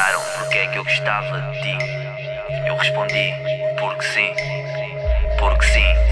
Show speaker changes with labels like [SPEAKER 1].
[SPEAKER 1] perguntaram porque é que eu gostava de ti. Eu respondi, porque sim, porque sim.